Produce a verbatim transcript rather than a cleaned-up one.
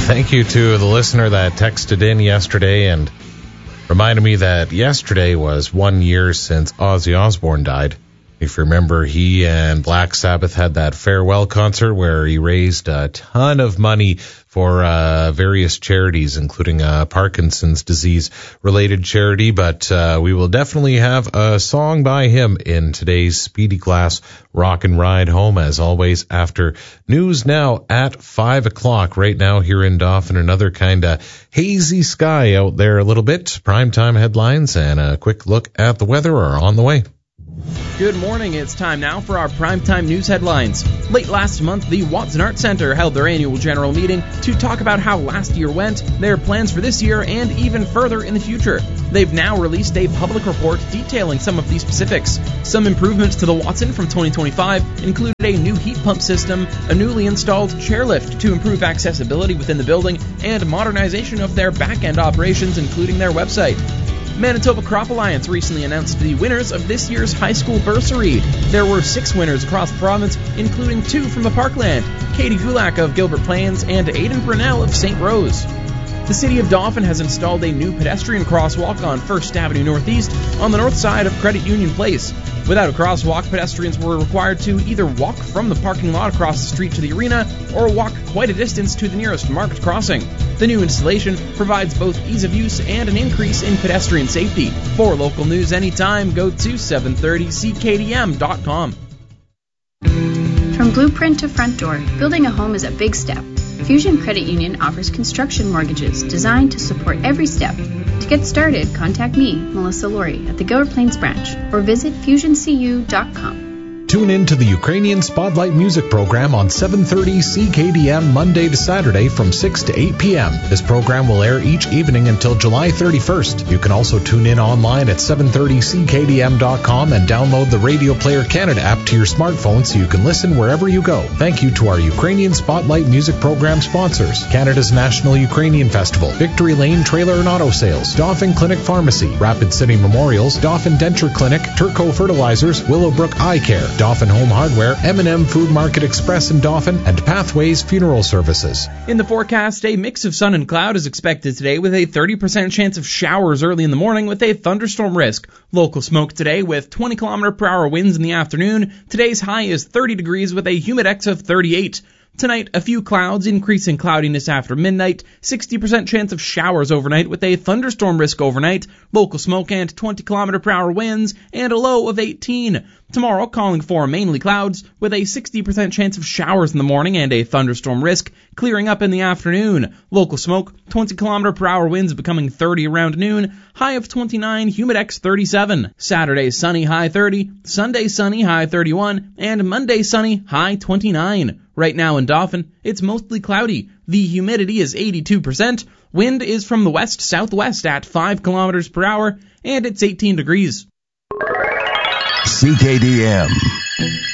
thank you to the listener that texted in yesterday and reminded me that yesterday was one year since Ozzy Osbourne died. If you remember, he and Black Sabbath had that farewell concert where he raised a ton of money for uh, various charities, including a Parkinson's disease-related charity. But uh, we will definitely have a song by him in today's Speedy Class Rock and Ride Home, as always, after news now at five o'clock. Right now here in Dauphin, another kind of hazy sky out there a little bit. Primetime headlines and a quick look at the weather are on the way. Good morning. It's time now for our primetime news headlines. Late last month, the Watson Arts Center held their annual general meeting to talk about how last year went, their plans for this year, and even further in the future. They've now released a public report detailing some of these specifics. Some improvements to the Watson from twenty twenty-five included a new heat pump system, a newly installed chairlift to improve accessibility within the building, and modernization of their back-end operations, including their website. Manitoba Crop Alliance recently announced the winners of this year's high school bursary. There were six winners across the province, including two from the Parkland, Katie Gulak of Gilbert Plains and Aidan Brunel of Saint Rose. The City of Dauphin has installed a new pedestrian crosswalk on First Avenue Northeast on the north side of Credit Union Place. Without a crosswalk, pedestrians were required to either walk from the parking lot across the street to the arena or walk quite a distance to the nearest marked crossing. The new installation provides both ease of use and an increase in pedestrian safety. For local news anytime, go to seven thirty C K D M dot com. From blueprint to front door, building a home is a big step. Fusion Credit Union offers construction mortgages designed to support every step. To get started, contact me, Melissa Laurie, at the Gilbert Plains branch or visit fusion c u dot com. Tune in to the Ukrainian Spotlight Music Program on seven thirty C K D M Monday to Saturday from six to eight p.m. This program will air each evening until July thirty-first. You can also tune in online at seven thirty C K D M dot com and download the Radio Player Canada app to your smartphone so you can listen wherever you go. Thank you to our Ukrainian Spotlight Music Program sponsors: Canada's National Ukrainian Festival, Victory Lane Trailer and Auto Sales, Dauphin Clinic Pharmacy, Rapid City Memorials, Dauphin Denture Clinic, Turco Fertilizers, Willowbrook Eye Care, Dauphin Home Hardware, M and M Food Market Express in Dauphin, and Pathways Funeral Services. In the forecast, a mix of sun and cloud is expected today with a thirty percent chance of showers early in the morning with a thunderstorm risk. Local smoke today with twenty kilometer per hour winds in the afternoon. Today's high is thirty degrees with a humidex of thirty-eight. Tonight, a few clouds, increasing cloudiness after midnight, sixty percent chance of showers overnight with a thunderstorm risk overnight, local smoke and twenty kilometer per hour winds, and a low of eighteen. Tomorrow, calling for mainly clouds with a sixty percent chance of showers in the morning and a thunderstorm risk, clearing up in the afternoon. Local smoke, twenty kilometer per hour winds becoming thirty around noon, high of twenty-nine, humidex thirty-seven. Saturday sunny, high thirty, Sunday sunny, high thirty-one, and Monday sunny, high twenty-nine. Right now in Dauphin, it's mostly cloudy. The humidity is eighty-two percent. Wind is from the west-southwest at five kilometers per hour, and it's eighteen degrees. C K D M.